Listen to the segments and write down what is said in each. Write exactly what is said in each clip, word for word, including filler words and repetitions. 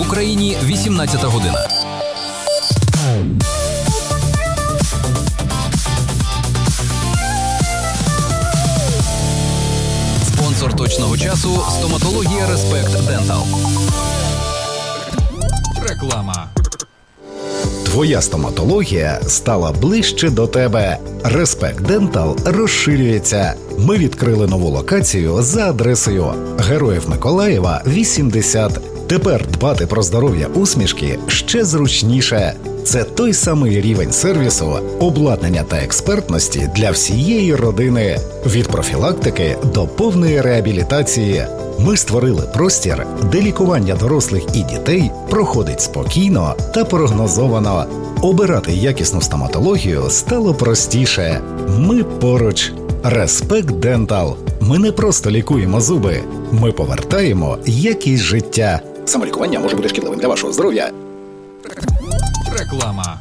Україні вісімнадцята година. Спонсор точного часу – стоматологія Респект Дентал. Реклама. Твоя стоматологія стала ближче до тебе. Респект Дентал розширюється. Ми відкрили нову локацію за адресою Героїв Миколаєва, вісімдесят. Тепер дбати про здоров'я усмішки ще зручніше. Це той самий рівень сервісу, обладнання та експертності для всієї родини. Від профілактики до повної реабілітації. Ми створили простір, де лікування дорослих і дітей проходить спокійно та прогнозовано. Обирати якісну стоматологію стало простіше. Ми поруч. Респект Дентал. Ми не просто лікуємо зуби. Ми повертаємо якість життя. Самолікування може бути шкідливим для вашого здоров'я. Реклама.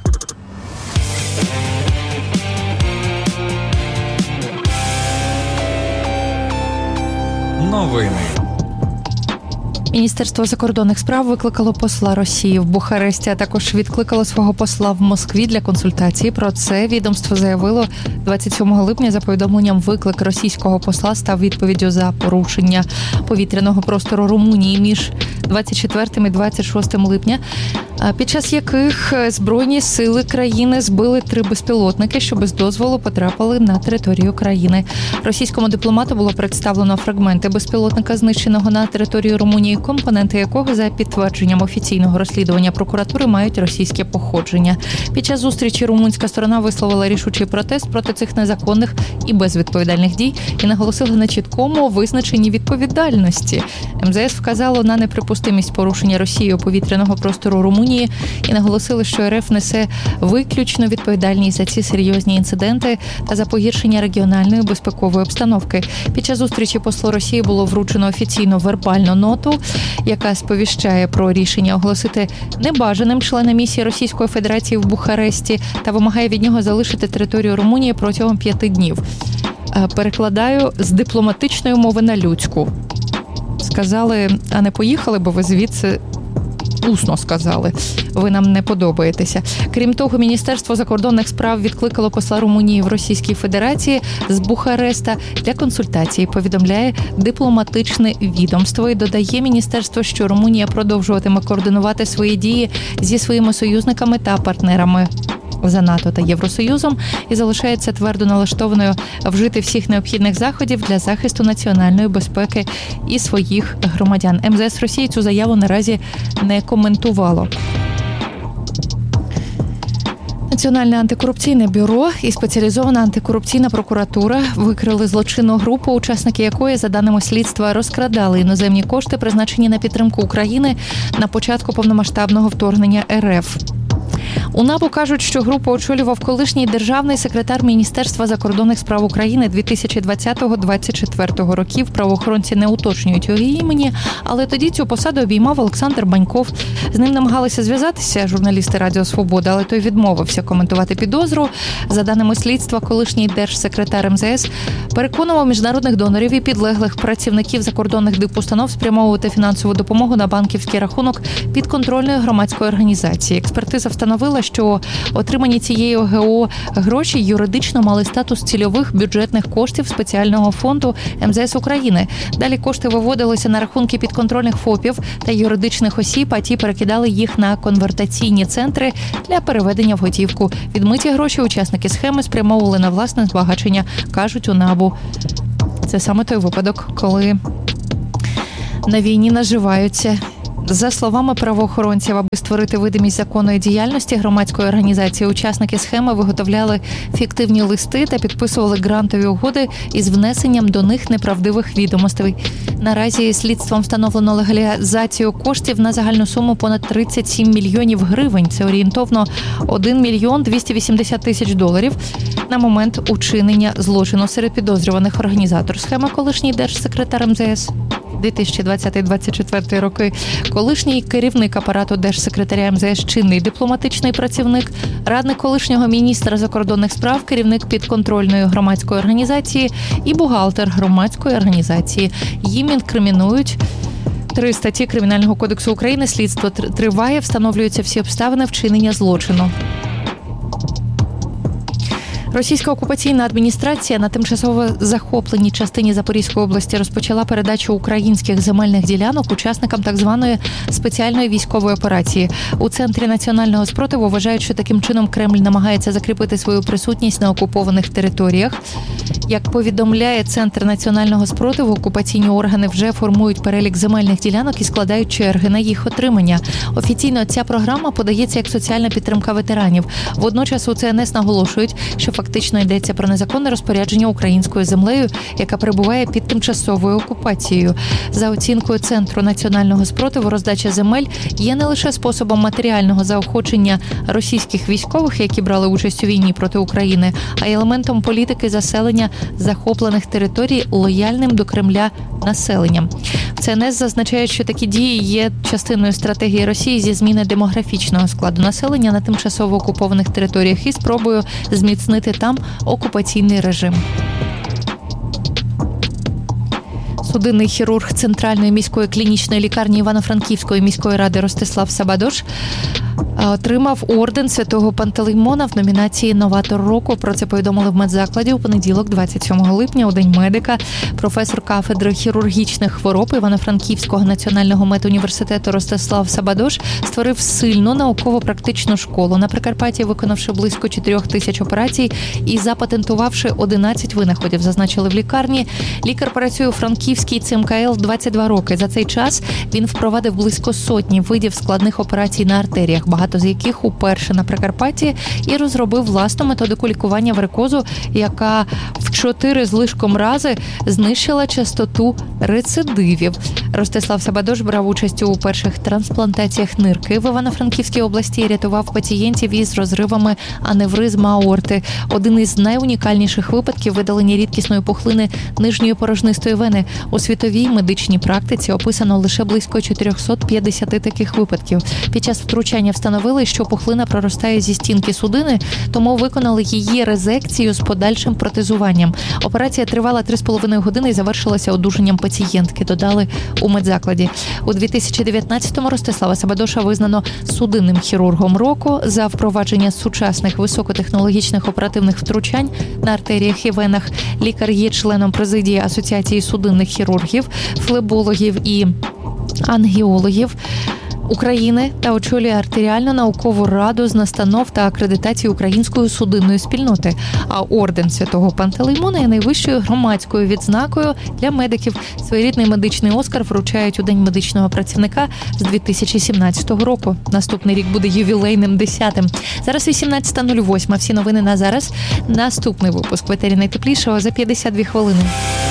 Новини. Міністерство закордонних справ викликало посла Росії в Бухаресті, а також відкликало свого посла в Москві для консультацій. Про це відомство заявило двадцять сьомого липня. За повідомленням, виклик російського посла став відповіддю за порушення повітряного простору Румунії між двадцять четвертим і двадцять шостим липня, під час яких Збройні сили країни збили три безпілотники, що без дозволу потрапили на територію країни. Російському дипломату було представлено фрагменти безпілотника, знищеного на території Румунії, компоненти якого, за підтвердженням офіційного розслідування прокуратури, мають російське походження. Під час зустрічі румунська сторона висловила рішучий протест проти цих незаконних і безвідповідальних дій і наголосила на чіткому визначенні відповідальності. ем зе ес вказало на неприпустимість порушення Росією повітряного простору Румунії і наголосили, що ер еф несе виключно відповідальність за ці серйозні інциденти та за погіршення регіональної безпекової обстановки. Під час зустрічі послу Росії було вручено офіційно вербальну ноту, яка сповіщає про рішення оголосити небажаним члена місії Російської Федерації в Бухаресті та вимагає від нього залишити територію Румунії протягом п'яти днів. Перекладаю з дипломатичної мови на людську. Сказали, а не поїхали, бо ви звідси усно сказали. Ви нам не подобаєтеся. Крім того, Міністерство закордонних справ відкликало посла Румунії в Російській Федерації з Бухареста для консультацій, повідомляє дипломатичне відомство і додає міністерство, що Румунія продовжуватиме координувати свої дії зі своїми союзниками та партнерами за НАТО та Євросоюзом і залишається твердо налаштованою вжити всіх необхідних заходів для захисту національної безпеки і своїх громадян. ем зе ес Росії цю заяву наразі не коментувало. Національне антикорупційне бюро і спеціалізована антикорупційна прокуратура викрили злочинну групу, учасники якої, за даними слідства, розкрадали іноземні кошти, призначені на підтримку України на початку повномасштабного вторгнення ер еф. У НАБУ кажуть, що групу очолював колишній державний секретар Міністерства закордонних справ України дві тисячі двадцятого - двадцять четвертого років. Правоохоронці не уточнюють його імені, але тоді цю посаду обіймав Олександр Баньков. З ним намагалися зв'язатися журналісти Радіо Свобода, але той відмовився коментувати підозру. За даними слідства, колишній держсекретар ем зе ес переконував міжнародних донорів і підлеглих працівників закордонних дипустанов спрямовувати фінансову допомогу на банківський рахунок підконтрольної громадської організації. Експертиза встановила, що отримані цієї о ге о гроші юридично мали статус цільових бюджетних коштів спеціального фонду ем зе ес України. Далі кошти виводилися на рахунки підконтрольних ФОПів та юридичних осіб, а ті перекидали їх на конвертаційні центри для переведення в готівку. Відмиті гроші учасники схеми спрямовували на власне збагачення, кажуть у НАБУ. Це саме той випадок, коли на війні наживаються. За словами правоохоронців, аби створити видимість законної діяльності громадської організації, учасники схеми виготовляли фіктивні листи та підписували грантові угоди із внесенням до них неправдивих відомостей. Наразі слідством встановлено легалізацію коштів на загальну суму понад тридцять сім мільйонів гривень. Це орієнтовно один мільйон двісті вісімдесят тисяч доларів на момент учинення злочину. Серед підозрюваних організатор схеми колишній держсекретар ем зе ес дві тисячі двадцятий - двадцять четвертий роки, колишній керівник апарату держсекретаря ем зе ес, чинний дипломатичний працівник, радник колишнього міністра закордонних справ, керівник підконтрольної громадської організації і бухгалтер громадської організації. Їм інкримінують три статті Кримінального кодексу України. Слідство триває, встановлюються всі обставини вчинення злочину. Російська окупаційна адміністрація на тимчасово захопленій частині Запорізької області розпочала передачу українських земельних ділянок учасникам так званої спеціальної військової операції. У Центрі національного спротиву вважають, що таким чином Кремль намагається закріпити свою присутність на окупованих територіях. Як повідомляє Центр національного спротиву, окупаційні органи вже формують перелік земельних ділянок і складають черги на їх отримання. Офіційно ця програма подається як соціальна підтримка ветеранів. Водночас у Це Ен Ес наголошують, що фактично йдеться про незаконне розпорядження українською землею, яка перебуває під тимчасовою окупацією. За оцінкою Центру національного спротиву, роздача земель є не лише способом матеріального заохочення російських військових, які брали участь у війні проти України, а й елементом політики заселення захоплених територій лояльним до Кремля населенням. В Це Ен Ес зазначає, що такі дії є частиною стратегії Росії зі зміни демографічного складу населення на тимчасово окупованих територіях і спробою зміцнити там окупаційний режим. Судинний хірург Центральної міської клінічної лікарні Івано-Франківської міської ради Ростислав Сабадош отримав орден Святого Пантелеймона в номінації «Новатор року». Про це повідомили в медзакладі у понеділок, двадцять сьомого липня, у День медика. Професор кафедри хірургічних хвороб Івано-Франківського національного медуніверситету Ростислав Сабадош створив сильну науково-практичну школу на Прикарпатті, виконавши близько чотирьох тисяч операцій і запатентувавши одинадцять винаходів, зазначили в лікарні. Лікар працює у Франківській Це Ем Ка Ел двадцять два роки. За цей час він впровадив близько сотні видів складних операцій на артеріях, багато з яких уперше на Прикарпатті, і розробив власну методику лікування варикозу, яка в чотири з лишком рази знищила частоту рецидивів. Ростислав Сабадош брав участь у перших трансплантаціях нирки в Івано-Франківській області і рятував пацієнтів із розривами аневризм аорти. Один із найунікальніших випадків – видалення рідкісної пухлини нижньої порожнистої вени. У світовій медичній практиці описано лише близько чотириста п'ятдесят таких випадків. Під час втручання встановили, що пухлина проростає зі стінки судини, тому виконали її резекцію з подальшим протезуванням. Операція тривала три з половиною години і завершилася одужанням пацієнтки, додали у медзакладі. У дві тисячі дев'ятнадцятому Ростислава Сабадоша визнано судинним хірургом року за впровадження сучасних високотехнологічних оперативних втручань на артеріях і венах. Лікар є членом президії Асоціації судинних хірургів, флебологів і ангіологів України та очолює артеріальну наукову раду з настанов та акредитації української судинної спільноти. А орден Святого Пантелеймона є найвищою громадською відзнакою для медиків. Своєрідний медичний Оскар вручають у День медичного працівника з дві тисячі сімнадцятого року. Наступний рік буде ювілейним десятим. Зараз вісімнадцята нуль вісім. Всі новини на зараз. Наступний випуск в етері найтеплішого за п'ятдесят дві хвилини.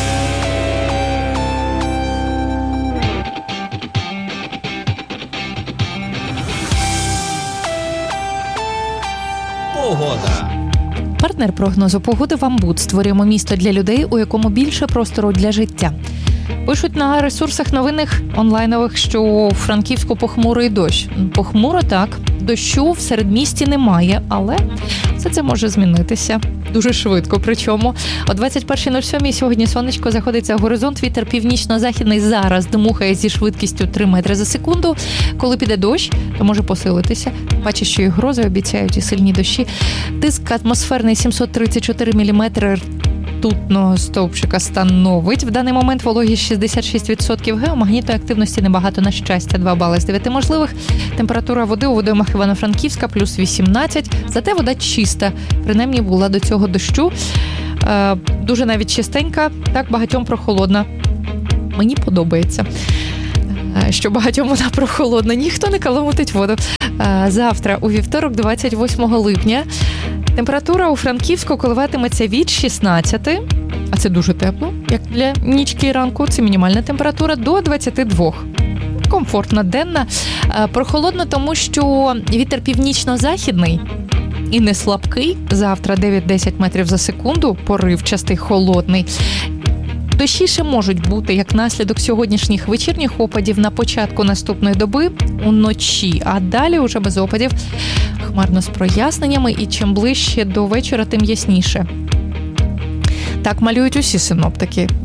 Погода. Партнер прогнозу погоди «Вамбуд». Створюємо місто для людей, у якому більше простору для життя. Пишуть на ресурсах новинних онлайнових, що у Франківську похмурий дощ. Похмуро так, дощу в середмісті немає, але все це може змінитися дуже швидко. Причому о двадцять перша нуль сім сьогодні сонечко заходить за горизонт, вітер північно-західний зараз дмухає зі швидкістю три метри за секунду. Коли піде дощ, то може посилитися. Бачиш, що і грози обіцяють, і сильні дощі. Тиск атмосферний сімсот тридцять чотири міліметри ртутного стовпчика становить. В даний момент вологість шістдесят шість відсотків, геомагнітної активності небагато, на щастя, два бали з дев'яти можливих. Температура води у водоймах Івано-Франківська плюс вісімнадцять, зате вода чиста, принаймні була до цього дощу. Е, дуже навіть чистенька, так багатьом прохолодна. Мені подобається, що багатьом вона прохолодна, ніхто не каламутить воду. Е, завтра, у вівторок, двадцять восьмого липня, температура у Франківську коливатиметься від шістнадцяти, а це дуже тепло, як для нічки і ранку, це мінімальна температура, до двадцяти двох. Комфортна, денна. Прохолодно, тому що вітер північно-західний і не слабкий. Завтра дев'ять-десять метрів за секунду, поривчастий, холодний. Дощі ще можуть бути як наслідок сьогоднішніх вечірніх опадів на початку наступної доби уночі, а далі уже без опадів. Хмарно з проясненнями, і чим ближче до вечора, тим ясніше. Так малюють усі синоптики.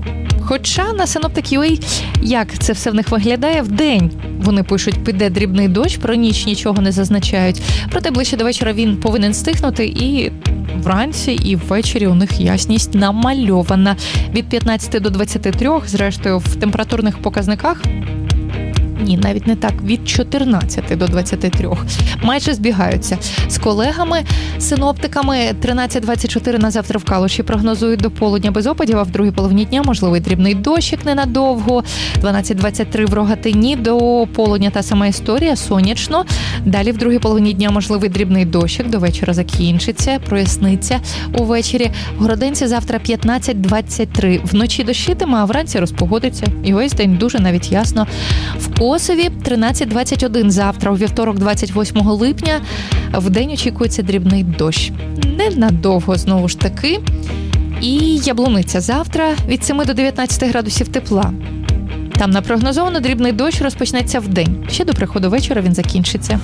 Хоча на Synoptic.ua як це все в них виглядає вдень. Вони пишуть, піде дрібний дощ, про ніч нічого не зазначають. Проте ближче до вечора він повинен стихнути, і вранці, і ввечері у них ясність намальована. Від п'ятнадцяти до двадцяти трьох, зрештою, в температурних показниках Ні, навіть не так, від чотирнадцяти до двадцяти трьох. Майже збігаються. З колегами-синоптиками тринадцять двадцять чотири на завтра в Калуші прогнозують до полудня без опадів, а в другій половині дня можливий дрібний дощик ненадовго. дванадцять двадцять три в Рогатині до полудня та сама історія, сонячно. Далі в другій половині дня можливий дрібний дощик, до вечора закінчиться, проясниться увечері. В Городенці завтра п'ятнадцять двадцять три. Вночі дощитиме, а вранці розпогодиться. І весь день дуже навіть ясно. В Косові тринадцять двадцять один завтра, у вівторок двадцять восьмого липня. Вдень очікується дрібний дощ. Ненадовго, знову ж таки. І Яблуниця завтра від семи до дев'ятнадцяти градусів тепла. Там напрогнозовано дрібний дощ розпочнеться вдень. Ще до приходу вечора він закінчиться.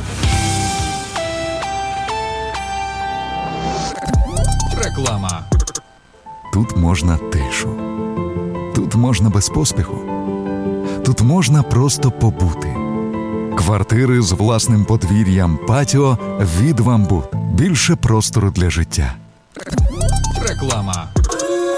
Реклама. Тут можна тишу. Тут можна без поспіху. Тут можна просто побути. Квартири з власним подвір'ям, патіо від «Вамбут». Більше простору для життя. Реклама.